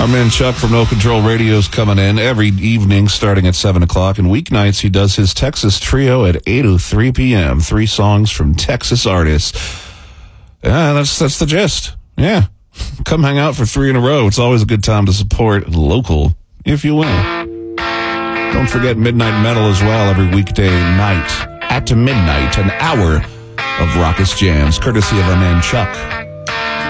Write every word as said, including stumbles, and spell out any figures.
Our man Chuck from No Control Radio is coming in every evening starting at seven o'clock. And weeknights, he does his Texas Trio at eight oh three p.m. Three songs from Texas artists. Yeah, that's, that's the gist. Yeah. Come hang out for three in a row. It's always a good time to support local, if you will. Don't forget Midnight Metal as well every weekday night at midnight, an hour of raucous jams, courtesy of our man Chuck.